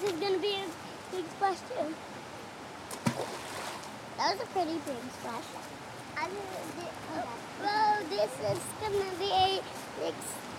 this is going to be a big splash too. That was a pretty big splash. Well, this is going to be a big